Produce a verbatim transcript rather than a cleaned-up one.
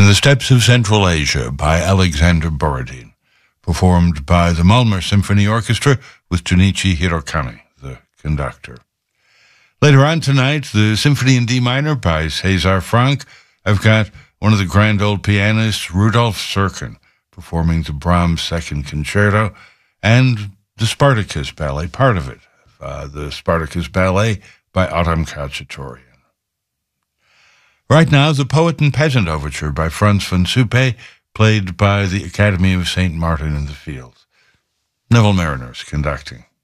In the Steppes of Central Asia by Alexander Borodin, performed by the Malmö Symphony Orchestra with Junichi Hirokane, the conductor. Later on tonight, the Symphony in D minor by César Franck. I've got one of the grand old pianists, Rudolf Serkin, performing the Brahms Second Concerto, and the Spartacus Ballet, part of it, uh, the Spartacus Ballet by Adam Khachaturian. Right now, the Poet and Peasant Overture by Franz von Suppe, played by the Academy of Saint Martin in the Fields. Neville Mariners conducting.